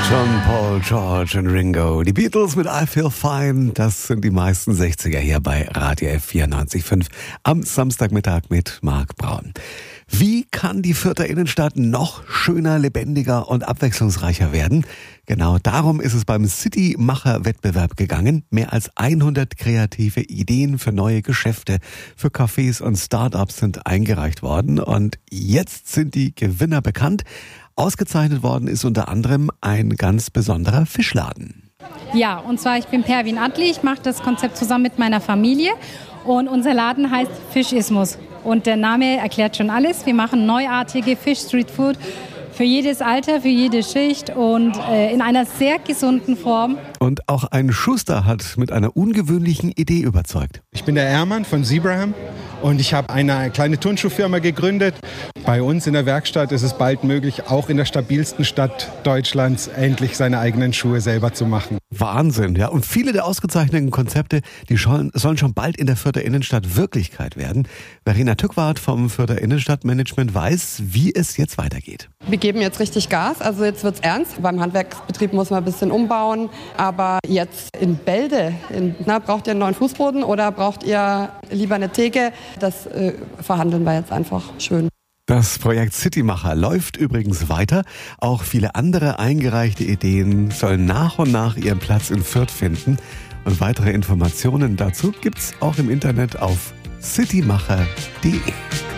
John, Paul, George und Ringo. Die Beatles mit I Feel Fine. Das sind die meisten 60er hier bei Radio F94.5 am Samstagmittag mit Marc Braun. Wie kann die Fürther Innenstadt noch schöner, lebendiger und abwechslungsreicher werden? Genau darum ist es beim City-Macher-Wettbewerb gegangen. Mehr als 100 kreative Ideen für neue Geschäfte, für Cafés und Start-ups sind eingereicht worden. Und jetzt sind die Gewinner bekannt. Ausgezeichnet worden ist unter anderem ein ganz besonderer Fischladen. Ja, und zwar ich bin Pervin Adli, ich mache das Konzept zusammen mit meiner Familie und unser Laden heißt Fischismus. Und der Name erklärt schon alles. Wir machen neuartige Fisch-Street-Food für jedes Alter, für jede Schicht und in einer sehr gesunden Form. Und auch ein Schuster hat mit einer ungewöhnlichen Idee überzeugt. Ich bin der Ermann von Zebraham und ich habe eine kleine Turnschuhfirma gegründet. Bei uns in der Werkstatt ist es bald möglich, auch in der stabilsten Stadt Deutschlands endlich seine eigenen Schuhe selber zu machen. Wahnsinn, ja. Und viele der ausgezeichneten Konzepte, die sollen schon bald in der Fürther Innenstadt Wirklichkeit werden. Verena Tückwart vom Fürther Innenstadtmanagement weiß, wie es jetzt weitergeht. Wir geben jetzt richtig Gas, also jetzt wird's ernst. Beim Handwerksbetrieb muss man ein bisschen umbauen, aber jetzt in Bälde, braucht ihr einen neuen Fußboden oder braucht ihr lieber eine Theke? Das verhandeln wir jetzt einfach schön. Das Projekt Citymacher läuft übrigens weiter. Auch viele andere eingereichte Ideen sollen nach und nach ihren Platz in Fürth finden. Und weitere Informationen dazu gibt's auch im Internet auf citymacher.de.